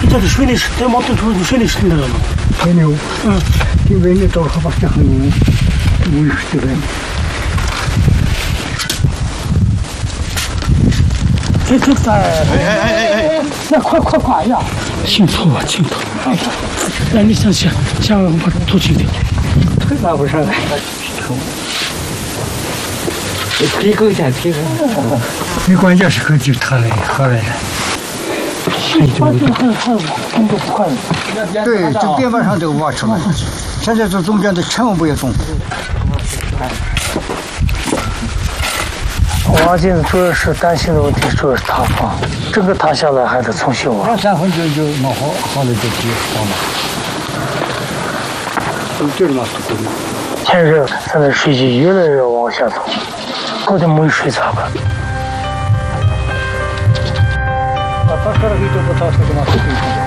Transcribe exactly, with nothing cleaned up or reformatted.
这里水里是，这毛都从水里是那个嘛。 还有，嗯，因为那到后边这很牛，无这个。 这这在，哎哎哎哎，那快快快呀！清头啊，清头。那你想想想把头清掉， 腿拿不上来。皮够点皮够。没关键是根据它来喝来的。 关键还还动作不快。 对，这边板上都挖出来，现在这中间的千万不要动。 挖井主要是担心的问题，主要是塌方，这个塌下来还得重新挖。 两三分钟就弄好，好了就可以放了。这里嘛， 天热，现在水机越来越往下走，搞得没水擦了。 把它这里都不擦，这个嘛。